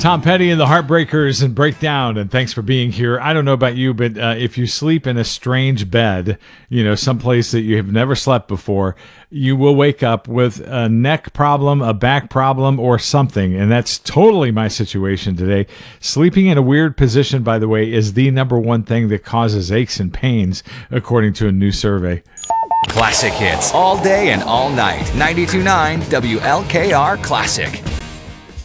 Tom Petty and the Heartbreakers and Breakdown, and thanks for being here. I don't know about you, but if you sleep in a strange bed, someplace that you have never slept before, you will wake up with a neck problem, a back problem, or something, and that's totally my situation today. Sleeping in a weird position, by the way, is the number one thing that causes aches and pains, according to a new survey. Classic hits all day and all night. 92.9 WLKR Classic.